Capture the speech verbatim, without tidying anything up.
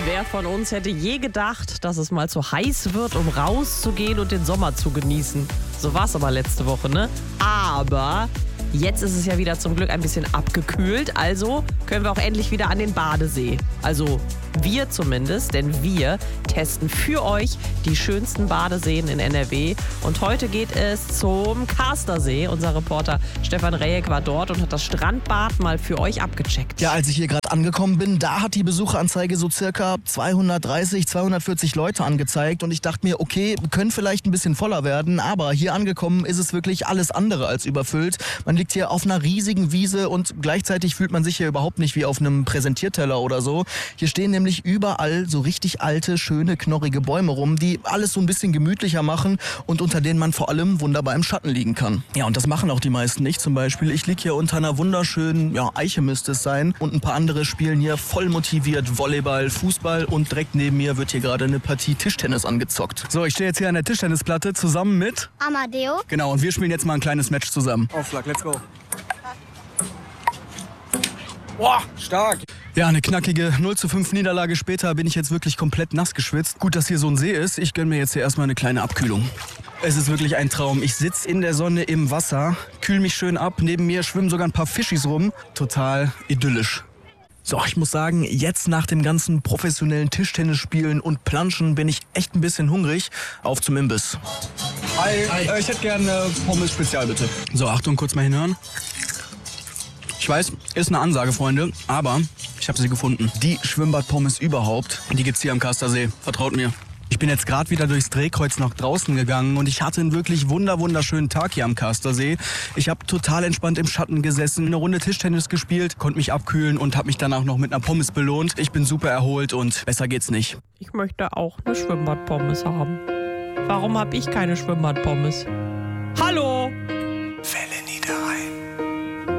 Wer von uns hätte je gedacht, dass es mal zu heiß wird, um rauszugehen und den Sommer zu genießen? So war es aber letzte Woche, ne? Aber jetzt ist es ja wieder zum Glück ein bisschen abgekühlt, also können wir auch endlich wieder an den Badesee. Also wir zumindest, denn wir testen für euch die schönsten Badeseen in N R W. Und heute geht es zum Kastersee. Unser Reporter Stefan Rejek war dort und hat das Strandbad mal für euch abgecheckt. Ja, als ich hier gerade angekommen bin, da hat die Besucheranzeige so circa zweihundertdreißig, zweihundertvierzig Leute angezeigt. Und ich dachte mir, okay, können vielleicht ein bisschen voller werden. Aber hier angekommen ist es wirklich alles andere als überfüllt. Man liegt hier auf einer riesigen Wiese und gleichzeitig fühlt man sich hier überhaupt nicht wie auf einem Präsentierteller oder so. Hier stehen nämlich überall so richtig alte, schöne, knorrige Bäume rum, die alles so ein bisschen gemütlicher machen und unter denen man vor allem wunderbar im Schatten liegen kann. Ja, und das machen auch die meisten nicht. Zum Beispiel, ich liege hier unter einer wunderschönen, ja, Eiche müsste es sein, und ein paar andere spielen hier voll motiviert Volleyball, Fußball, und direkt neben mir wird hier gerade eine Partie Tischtennis angezockt. So, ich stehe jetzt hier an der Tischtennisplatte zusammen mit Amadeo. Genau, und wir spielen jetzt mal ein kleines Match zusammen. Aufschlag, let's go. Boah, stark. Ja, eine knackige null zu fünf Niederlage später bin ich jetzt wirklich komplett nass geschwitzt. Gut, dass hier so ein See ist. Ich gönne mir jetzt hier erstmal eine kleine Abkühlung. Es ist wirklich ein Traum. Ich sitze in der Sonne im Wasser, kühl mich schön ab. Neben mir schwimmen sogar ein paar Fischis rum. Total idyllisch. So, ich muss sagen, jetzt nach dem ganzen professionellen Tischtennisspielen und Planschen bin ich echt ein bisschen hungrig. Auf zum Imbiss. Hi, Hi. Äh, ich hätte gerne Pommes Spezial, bitte. So, Achtung, kurz mal hinhören. Ich weiß, ist eine Ansage, Freunde, aber ich habe sie gefunden. Die Schwimmbadpommes überhaupt, die gibt's hier am Kastersee. Vertraut mir. Ich bin jetzt gerade wieder durchs Drehkreuz nach draußen gegangen und ich hatte einen wirklich wunder wunderschönen Tag hier am Kastersee. Ich habe total entspannt im Schatten gesessen, eine Runde Tischtennis gespielt, konnte mich abkühlen und habe mich danach noch mit einer Pommes belohnt. Ich bin super erholt und besser geht's nicht. Ich möchte auch eine Schwimmbadpommes haben. Warum habe ich keine Schwimmbadpommes? Hallo? Welle